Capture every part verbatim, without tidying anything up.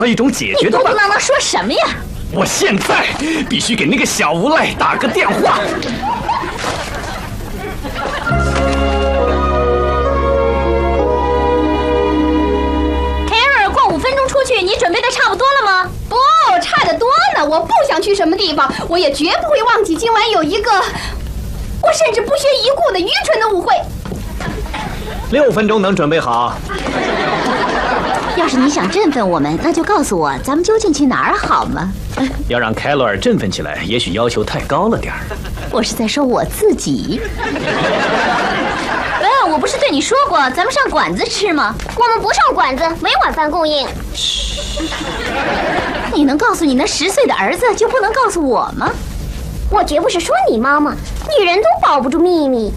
一种解决的办法。 你嘟嘟囔囔说什么呀？ 我现在必须给那个小无赖打个电话。 Carol， 过五分钟出去，你准备的差不多了吗？ 不，差得多呢。我不想去什么地方，我也绝不会忘记今晚有一个我甚至不屑一顾的愚蠢的舞会。 六分钟能准备好。 要是你想振奋我们，那就告诉我，咱们究竟去哪儿好吗？ 要让凯洛尔振奋起来，也许要求太高了点儿。 我是在说我自己。喂，我不是对你说过，咱们上馆子吃吗？ 我们不上馆子，没晚饭供应。 你能告诉你那十岁的儿子，就不能告诉我吗？ 我绝不是说你妈妈，女人都保不住秘密。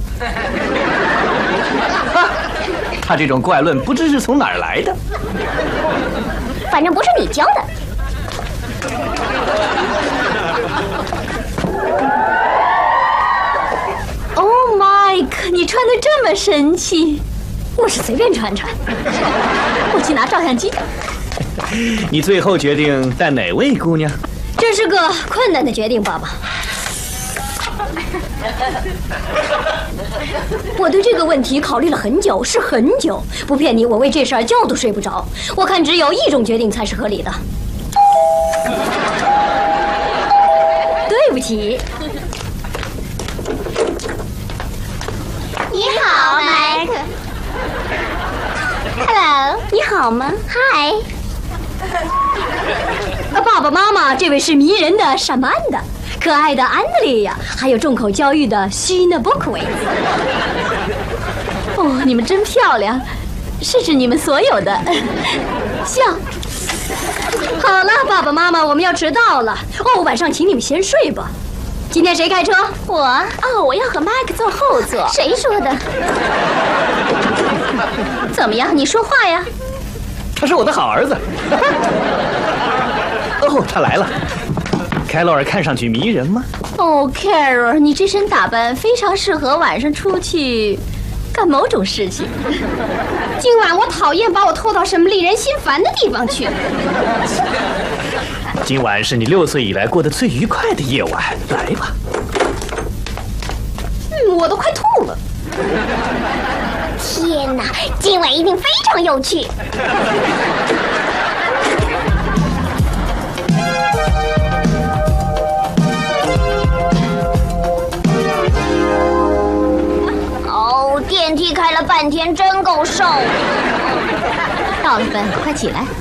他这种怪论不知是从哪儿来的。 反正不是你教的。 Oh Mike， 你穿得这么神气。 我是随便穿穿。 我去拿照相机。 你最后决定带哪位姑娘？ 这是个困难的决定，爸爸。我对这个问题考虑了很久，是很久。不骗你，我为这事儿觉都睡不着。我看只有一种决定才是合理的。对不起。 你好，麦克。Hello， 你好吗？ 嗨。 爸爸妈妈，这位是迷人的闪曼的。可爱的安德烈亚，还有重口教育的希娜·波克维。 哦，你们真漂亮，是指你们所有的笑。好了，爸爸妈妈，我们要迟到了。哦，晚上请你们先睡吧。今天谁开车？ 我。哦，我要和麦克坐后座。 谁说的？ 怎么样？你说话呀。 他是我的好儿子。哦，他来了。凯洛尔看上去迷人吗？ 哦 ，Carol， 你这身打扮非常适合晚上出去干某种事情。 今晚我讨厌把我拖到什么令人心烦的地方去。 今晚是你六岁以来过得最愉快的夜晚，来吧。 嗯，我都快吐了。 天哪，今晚一定非常有趣。电梯开了半天，真够受。 到了分，快起来！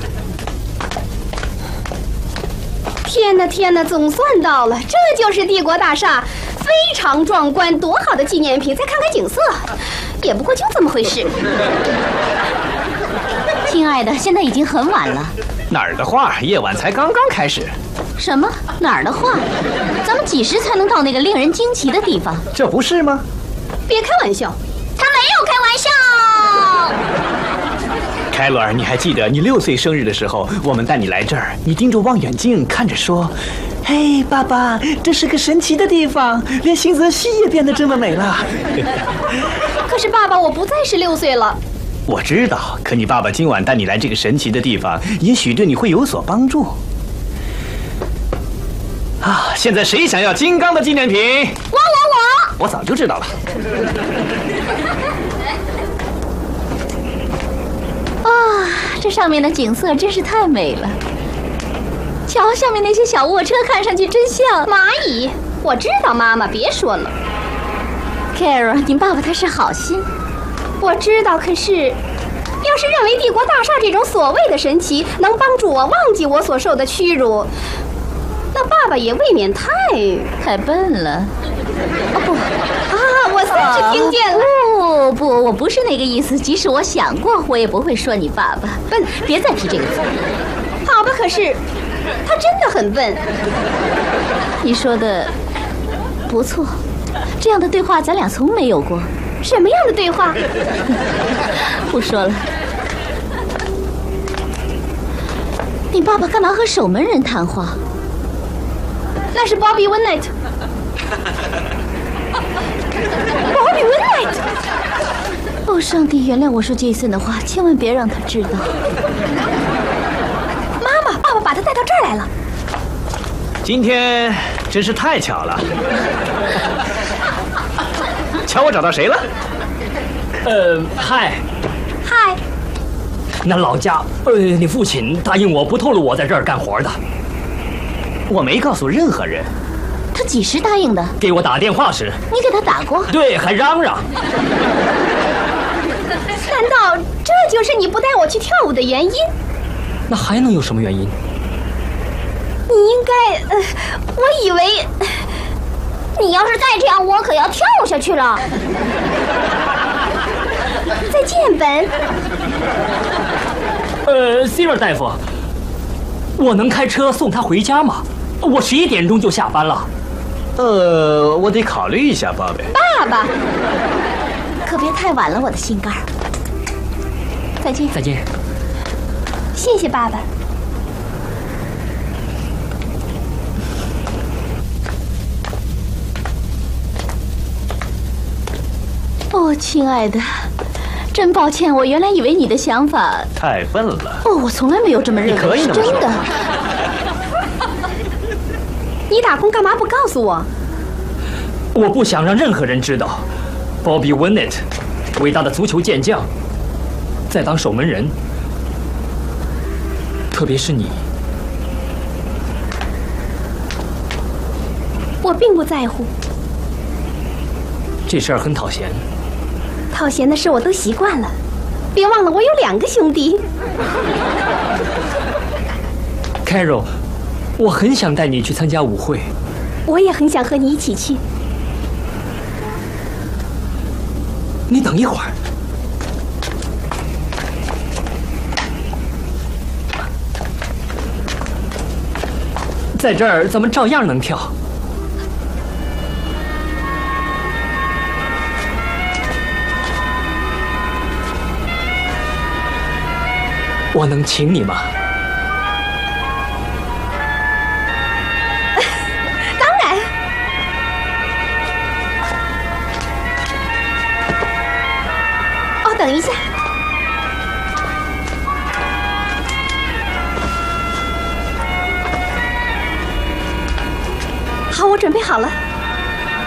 天哪，天哪，总算到了！这就是帝国大厦，非常壮观，多好的纪念品！再看看景色，也不过就这么回事。 亲爱的，现在已经很晚了。 哪儿的话，夜晚才刚刚开始。 什么？哪儿的话？咱们几时才能到那个令人惊奇的地方？ 这不是吗？ 别开玩笑。 他没有开玩笑。 凯洛尔，你还记得你六岁生日的时候，我们带你来这儿，你盯着望远镜看着说：“嘿，爸爸，这是个神奇的地方，连新泽西也变得这么美了。” 可是爸爸，我不再是六岁了。 我知道，可你爸爸今晚带你来这个神奇的地方，也许对你会有所帮助。啊，现在谁想要金刚的纪念品？ 我我我！我早就知道了。 啊，这上面的景色真是太美了。瞧，下面那些小卧车看上去真像蚂蚁。我知道，妈妈，别说了。 Carol， 你爸爸他是好心。 我知道，可是，要是认为帝国大厦这种所谓的神奇能帮助我忘记我所受的屈辱，那爸爸也未免太太笨了。哦不， 啊，我算是听见了。 不不，我不是那个意思。即使我想过，我也不会说你爸爸笨。别再提这个词。 好吧，可是他真的很笨。 你说的不错，这样的对话咱俩从没有过。 什么样的对话？ 不说了。你爸爸干嘛和守门人谈话？ 那是 Bobby Winnight。Bobby Winnight。 哦，上帝原谅我说杰森的话，千万别让他知道。 妈妈， 把他带到这儿来了。 今天真是太巧了。瞧，我找到谁了？ 呃，嗨， 嗨， 那老家，呃，你父亲答应我不透露我在这儿干活的。 我没告诉任何人。 他几时答应的？ 给我打电话时， 你给他打过？ 对，还嚷嚷。 难道这就是你不带我去跳舞的原因？ 那还能有什么原因？ 你应该……呃，我以为…… 你要是再这样，我可要跳下去了。 再见，本。 呃 ，Sir 大夫，我能开车送他回家吗？我十一点钟就下班了。 呃，我得考虑一下，宝贝。 爸爸， 可别太晚了，我的心肝儿。再见。 再见。 谢谢爸爸。 哦，亲爱的，真抱歉，我原来以为你的想法…… 太笨了。 哦，我从来没有这么认为。 你可以那么说真的。 你打工干嘛不告诉我？ 我不想让任何人知道 ，Bobby Winnett， 伟大的足球健将，在当守门人，特别是你。 我并不在乎。 这事儿很讨嫌。 讨嫌的事我都习惯了。别忘了，我有两个兄弟。 Carol， 我很想带你去参加舞会。 我也很想和你一起去。 你等一会儿。在这儿咱们照样能跳。我能请你吗？ 当然。哦，等一下。好，我准备好了。